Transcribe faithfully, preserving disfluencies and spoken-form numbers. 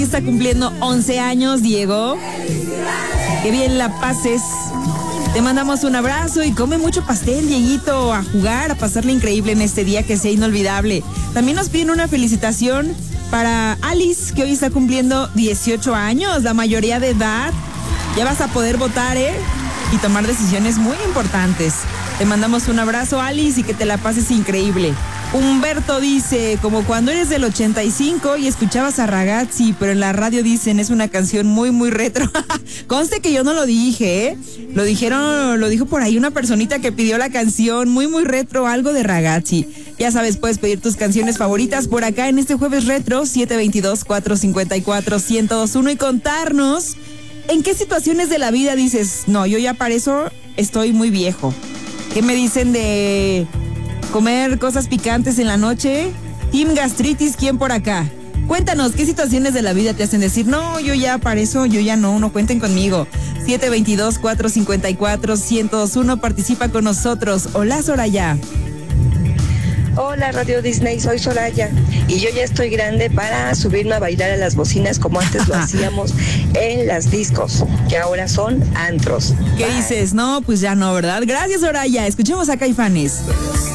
Está cumpliendo once años, Diego. Qué bien la pases. Te mandamos un abrazo y come mucho pastel, Dieguito, a jugar, a pasarle increíble en este día que sea inolvidable. También nos piden una felicitación para Alice, que hoy está cumpliendo dieciocho años, la mayoría de edad. Ya vas a poder votar, ¿eh? Y tomar decisiones muy importantes. Te mandamos un abrazo, Alice, y que te la pases increíble. Humberto dice, como cuando eres del ochenta y cinco y escuchabas a Ragazzi, pero en la radio dicen es una canción muy, muy retro. Conste que yo no lo dije, ¿eh? Lo dijeron, lo dijo por ahí una personita que pidió la canción muy, muy retro, algo de Ragazzi. Ya sabes, puedes pedir tus canciones favoritas por acá en este jueves retro, siete veintidós, cuatrocientos cincuenta y cuatro, ciento veintiuno y contarnos en qué situaciones de la vida dices, no, yo ya para eso estoy muy viejo. ¿Qué me dicen de comer cosas picantes en la noche? Team Gastritis, ¿quién por acá? Cuéntanos, ¿qué situaciones de la vida te hacen decir, no, yo ya para eso, yo ya no, no cuenten conmigo? siete veintidós, cuatrocientos cincuenta y cuatro, ciento veintiuno, participa con nosotros. Hola, Soraya. Hola, Radio Disney, soy Soraya y yo ya estoy grande para subirme a bailar a las bocinas como antes lo hacíamos en las discos, que ahora son antros. ¿Qué Bye. dices? No, pues ya no, ¿verdad? Gracias, Soraya. Escuchemos a Caifanes.